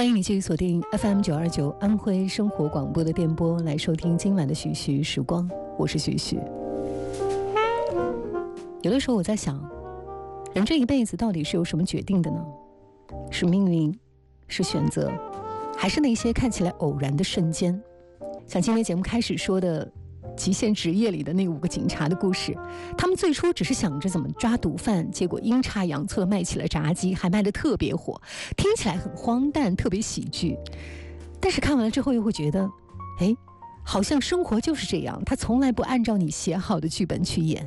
欢迎你继续锁定 FM929 安徽生活广播的电波来收听今晚的徐徐时光，我是徐徐。有的时候我在想，人这一辈子到底是由什么决定的呢？是命运，是选择，还是那些看起来偶然的瞬间？像今天节目开始说的极限职业里的那5个警察的故事，他们最初只是想着怎么抓毒贩，结果阴差阳错卖起了炸鸡，还卖得特别火，听起来很荒诞，特别喜剧。但是看完了之后又会觉得，好像生活就是这样，他从来不按照你写好的剧本去演。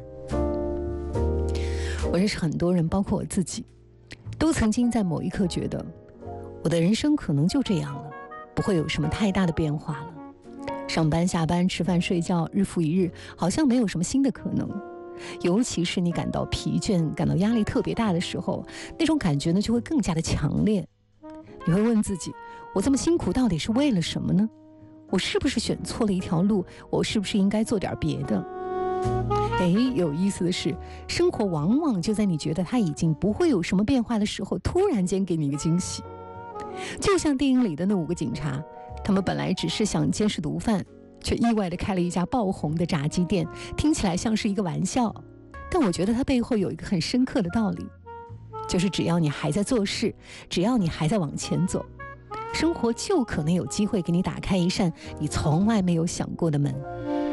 我认识很多人，包括我自己，都曾经在某一刻觉得，我的人生可能就这样了，不会有什么太大的变化了。上班下班吃饭睡觉，日复一日，好像没有什么新的可能。尤其是你感到疲倦，感到压力特别大的时候，那种感觉呢就会更加的强烈。你会问自己，我这么辛苦到底是为了什么呢？我是不是选错了一条路？我是不是应该做点别的？有意思的是，生活往往就在你觉得它已经不会有什么变化的时候，突然间给你一个惊喜。就像电影里的那5个警察，他们本来只是想监视毒贩，却意外地开了一家爆红的炸鸡店，听起来像是一个玩笑，但我觉得它背后有一个很深刻的道理，就是只要你还在做事，只要你还在往前走，生活就可能有机会给你打开一扇你从来没有想过的门。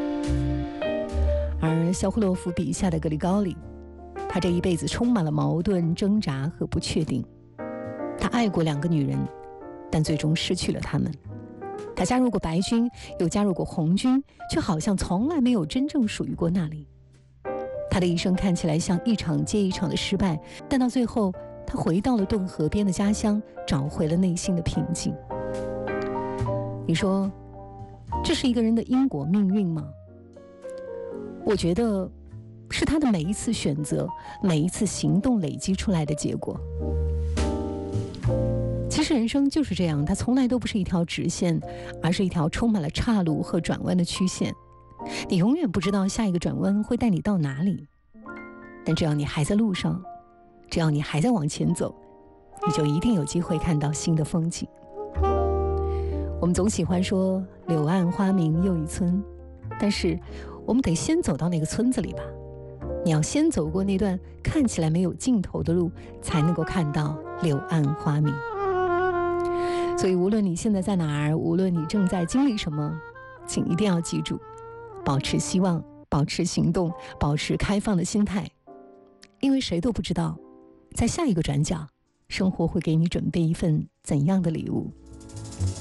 而肖霍洛夫笔下的格里高里，他这一辈子充满了矛盾、挣扎和不确定。他爱过2个女人，但最终失去了她们。他加入过白军，又加入过红军，却好像从来没有真正属于过那里。他的一生看起来像一场接一场的失败，但到最后，他回到了顿河边的家乡，找回了内心的平静。你说，这是一个人的因果命运吗？我觉得，是他的每一次选择，每一次行动累积出来的结果。其实人生就是这样，它从来都不是一条直线，而是一条充满了岔路和转弯的曲线。你永远不知道下一个转弯会带你到哪里，但只要你还在路上，只要你还在往前走，你就一定有机会看到新的风景。我们总喜欢说柳暗花明又一村，但是我们得先走到那个村子里吧。你要先走过那段看起来没有尽头的路，才能够看到柳暗花明。所以无论你现在在哪儿，无论你正在经历什么，请一定要记住，保持希望，保持行动，保持开放的心态。因为谁都不知道，在下一个转角，生活会给你准备一份怎样的礼物。